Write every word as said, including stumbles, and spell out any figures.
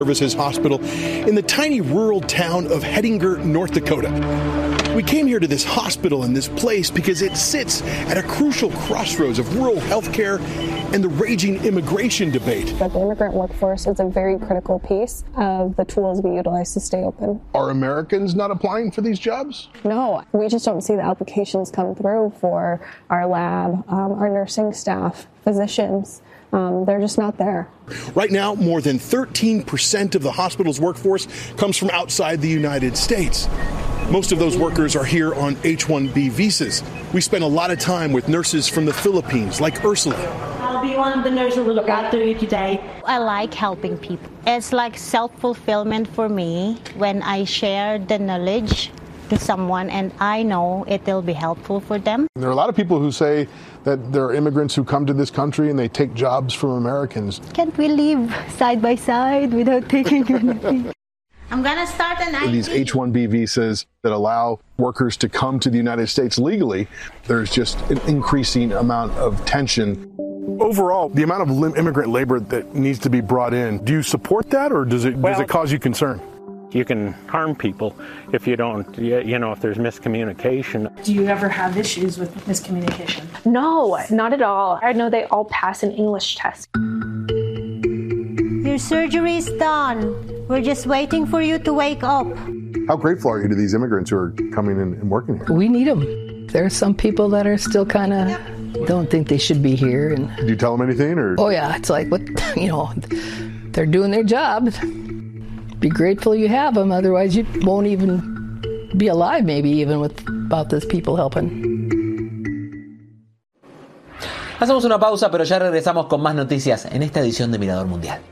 Services Hospital in the tiny rural town of Hettinger, North Dakota. We came here to this hospital in this place because it sits at a crucial crossroads of rural health care and the raging immigration debate. But the immigrant workforce is a very critical piece of the tools we utilize to stay open. Are Americans not applying for these jobs? No, we just don't see the applications come through for our lab, um, our nursing staff, physicians. Um, they're just not there. Right now, more than thirteen percent of the hospital's workforce comes from outside the United States. Most of those workers are here on H one B visas. We spend a lot of time with nurses from the Philippines, like Ursula. I'll be one of the nurses who will look after you today. I like helping people. It's like self-fulfillment for me when I share the knowledge to someone and I know it will be helpful for them. There are a lot of people who say that there are immigrants who come to this country and they take jobs from Americans. Can't we live side by side without taking anything? I'm gonna start an I D. These H one B visas that allow workers to come to the United States legally, there's just an increasing amount of tension. Overall, the amount of immigrant labor that needs to be brought in, do you support that or does it, well, does it cause you concern? You can harm people if you don't, you know, if there's miscommunication. Do you ever have issues with miscommunication? No, not at all. I know they all pass an English test. Your surgery is done. We're just waiting for you to wake up. How grateful are you to these immigrants who are coming in and working here? We need them. There are some people that are still kind of don't think they should be here. And do you tell them anything? Or oh yeah, it's like, what, you know, they're doing their job. Be grateful you have them, otherwise you won't even be alive maybe even without those people helping. Hacemos una pausa, pero ya regresamos con más noticias en esta edición de Mirador Mundial.